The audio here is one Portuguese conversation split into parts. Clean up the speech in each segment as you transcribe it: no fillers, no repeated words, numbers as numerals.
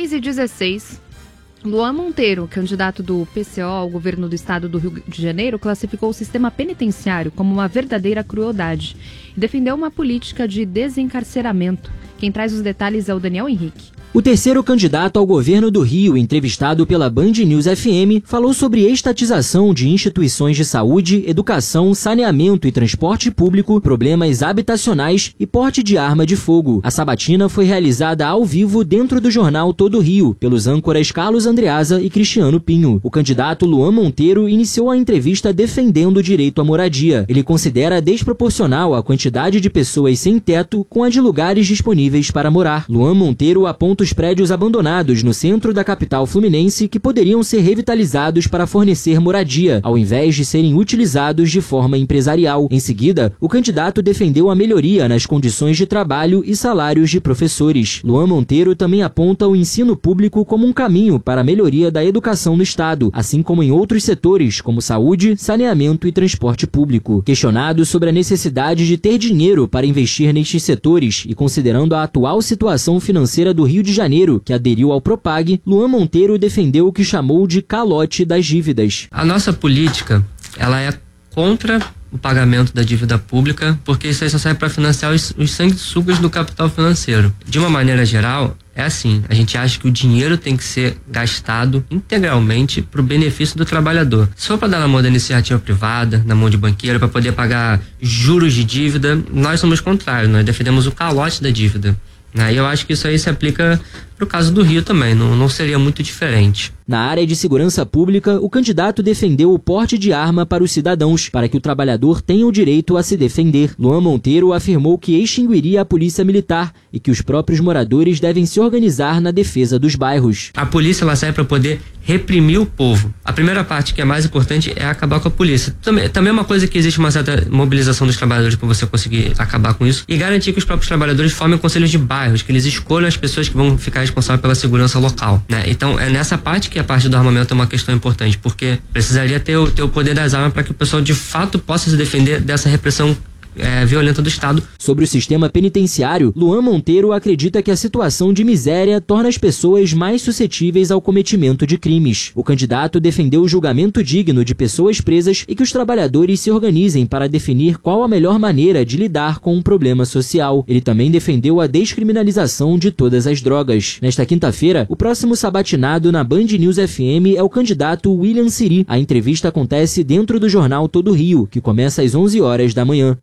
6h16. Luan Monteiro, candidato do PCO ao governo do estado do Rio de Janeiro, classificou o sistema penitenciário como uma verdadeira crueldade e defendeu uma política de desencarceramento. Quem traz os detalhes é o Daniel Henrique. O terceiro candidato ao governo do Rio, entrevistado pela Band News FM, falou sobre estatização de instituições de saúde, educação, saneamento e transporte público, problemas habitacionais e porte de arma de fogo. A sabatina foi realizada ao vivo dentro do jornal Todo Rio, pelos âncoras Carlos Andreasa e Cristiano Pinho. O candidato Luan Monteiro iniciou a entrevista defendendo o direito à moradia. Ele considera desproporcional a quantidade de pessoas sem teto com a de lugares disponíveis para morar. Luan Monteiro aponta os prédios abandonados no centro da capital fluminense que poderiam ser revitalizados para fornecer moradia, ao invés de serem utilizados de forma empresarial. Em seguida, o candidato defendeu a melhoria nas condições de trabalho e salários de professores. Luan Monteiro também aponta o ensino público como um caminho para a melhoria da educação no estado, assim como em outros setores, como saúde, saneamento e transporte público. Questionado sobre a necessidade de ter dinheiro para investir nestes setores e considerando a atual situação financeira do Rio de Janeiro, que aderiu ao Propag, Luan Monteiro defendeu o que chamou de calote das dívidas. A nossa política, ela é contra o pagamento da dívida pública, porque isso aí só serve para financiar os sanguessugas do capital financeiro. De uma maneira geral, é assim, a gente acha que o dinheiro tem que ser gastado integralmente para o benefício do trabalhador. Se for para dar na mão da iniciativa privada, na mão de banqueiro, para poder pagar juros de dívida, nós somos contrários, nós defendemos o calote da dívida. E eu acho que isso aí se aplica para o caso do Rio também, não seria muito diferente. Na área de segurança pública, o candidato defendeu o porte de arma para os cidadãos, para que o trabalhador tenha o direito a se defender. Luan Monteiro afirmou que extinguiria a polícia militar e que os próprios moradores devem se organizar na defesa dos bairros. A polícia ela serve para poder reprimir o povo. A primeira parte, que é mais importante, é acabar com a polícia. Também é uma coisa que existe uma certa mobilização dos trabalhadores para você conseguir acabar com isso e garantir que os próprios trabalhadores formem conselhos de bairros, que eles escolham as pessoas que vão ficar responsáveis pela segurança local. Então, é nessa parte que a parte do armamento é uma questão importante, porque precisaria ter o poder das armas para que o pessoal de fato possa se defender dessa repressão violenta do Estado. Sobre o sistema penitenciário, Luan Monteiro acredita que a situação de miséria torna as pessoas mais suscetíveis ao cometimento de crimes. O candidato defendeu o julgamento digno de pessoas presas e que os trabalhadores se organizem para definir qual a melhor maneira de lidar com um problema social. Ele também defendeu a descriminalização de todas as drogas. Nesta quinta-feira, o próximo sabatinado na Band News FM é o candidato William Siri. A entrevista acontece dentro do jornal Todo Rio, que começa às 11 horas da manhã.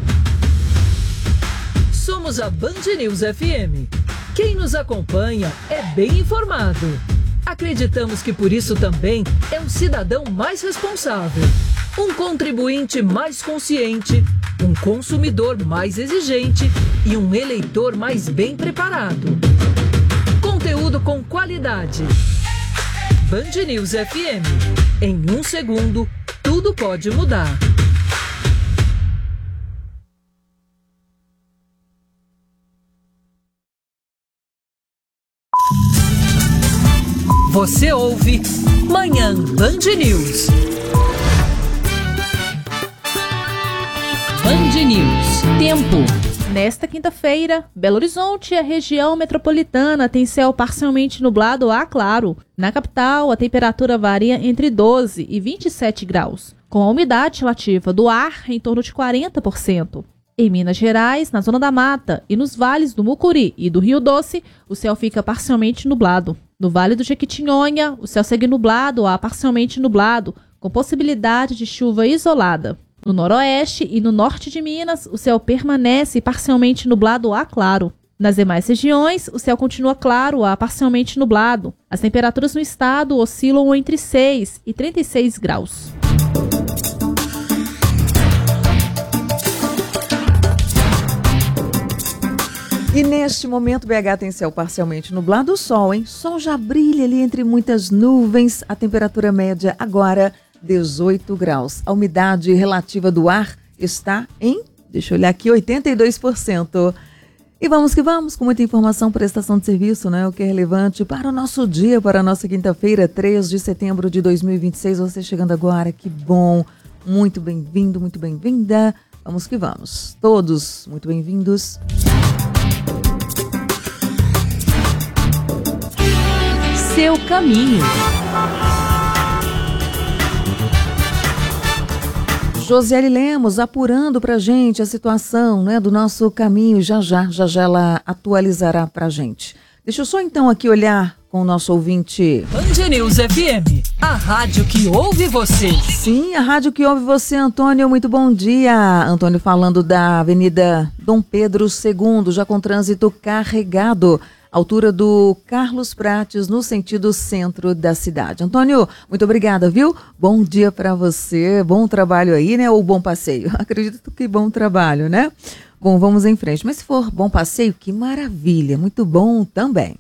Somos a Band News FM. Quem nos acompanha é bem informado. Acreditamos que por isso também é um cidadão mais responsável, um contribuinte mais consciente, um consumidor mais exigente e um eleitor mais bem preparado. Conteúdo com qualidade. Band News FM. Em 1 segundo, tudo pode mudar. Você ouve Manhã Band News. Band News. Tempo. Nesta quinta-feira, Belo Horizonte e a região metropolitana tem céu parcialmente nublado a claro. Na capital, a temperatura varia entre 12 e 27 graus, com a umidade relativa do ar em torno de 40%. Em Minas Gerais, na Zona da Mata e nos vales do Mucuri e do Rio Doce, o céu fica parcialmente nublado. No Vale do Jequitinhonha, o céu segue nublado a parcialmente nublado, com possibilidade de chuva isolada. No noroeste e no norte de Minas, o céu permanece parcialmente nublado a claro. Nas demais regiões, o céu continua claro a parcialmente nublado. As temperaturas no estado oscilam entre 6 e 36 graus. E neste momento, BH tem céu parcialmente nublado, o sol, hein? O sol já brilha ali entre muitas nuvens. A temperatura média agora, 18 graus. A umidade relativa do ar está em, deixa eu olhar aqui, 82%. E vamos que vamos, com muita informação, prestação de serviço, né? O que é relevante para o nosso dia, para a nossa quinta-feira, 3 de setembro de 2026. Você chegando agora, que bom. Muito bem-vindo, muito bem-vinda. Vamos que vamos. Todos muito bem-vindos. seu caminho. Josiele Lemos apurando pra gente a situação, né, do nosso caminho. Já ela atualizará pra gente. Deixa eu só então aqui olhar com o nosso ouvinte. Band News FM, a rádio que ouve você. Sim, a rádio que ouve você, Antônio. Muito bom dia. Antônio falando da Avenida Dom Pedro II, já com trânsito carregado. Altura do Carlos Prates, no sentido centro da cidade. Antônio, muito obrigada, viu? Bom dia para você, bom trabalho aí, né? Ou bom passeio? Acredito que bom trabalho, né? Bom, vamos em frente. Mas se for bom passeio, que maravilha, muito bom também.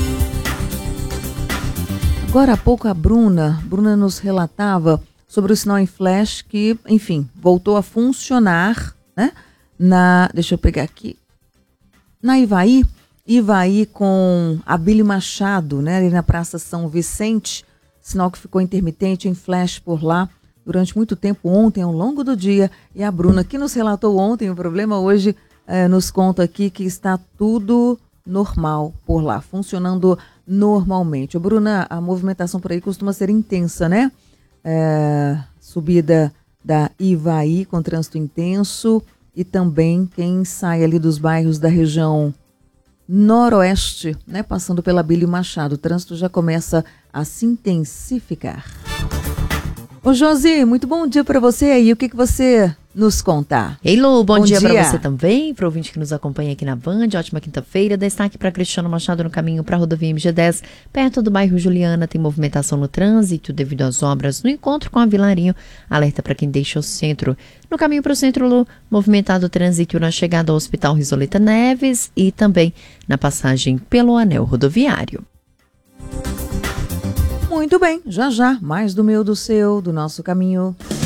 Agora há pouco a Bruna nos relatava sobre o sinal em flash que, enfim, voltou a funcionar, né? Deixa eu pegar aqui, na Ivaí com Abílio Machado, né, ali na Praça São Vicente, sinal que ficou intermitente em flash por lá durante muito tempo ontem, ao longo do dia. E a Bruna, que nos relatou ontem o problema, hoje nos conta aqui que está tudo normal por lá, funcionando normalmente. Bruna, a movimentação por aí costuma ser intensa, né? Subida da Ivaí com trânsito intenso e também quem sai ali dos bairros da região noroeste, né, passando pela Abílio Machado, o trânsito já começa a se intensificar. Ô Josi, muito bom dia para você aí, o que você nos conta? Ei Lu, bom dia para você também, para o ouvinte que nos acompanha aqui na Band, ótima quinta-feira. Destaque para Cristiano Machado no caminho para a rodovia MG10, perto do bairro Juliana, tem movimentação no trânsito devido às obras no encontro com a Vilarinho, alerta para quem deixa o centro. No caminho para o centro, Lu, movimentado trânsito na chegada ao Hospital Risoleta Neves e também na passagem pelo anel rodoviário. Muito bem, já, mais do meu, do seu, do nosso caminho.